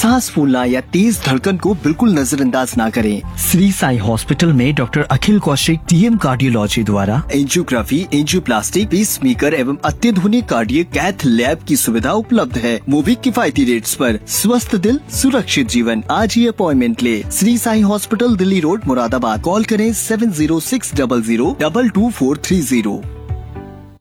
सांस फूलना या तेज धड़कन को बिल्कुल नजरअंदाज ना करें। श्री साई हॉस्पिटल में डॉक्टर अखिल कौशिक DM कार्डियोलॉजी द्वारा एंजियोग्राफी, एंजियोप्लास्टी, पेसमेकर एवं अत्याधुनिक कार्डियक कैथ लैब की सुविधा उपलब्ध है। वो भी किफायती रेट्स पर। स्वस्थ दिल सुरक्षित जीवन। आज ही अपॉइंटमेंट ले। Shri Sai hospital, Delhi road, Moradabad. Call करें 7060022430।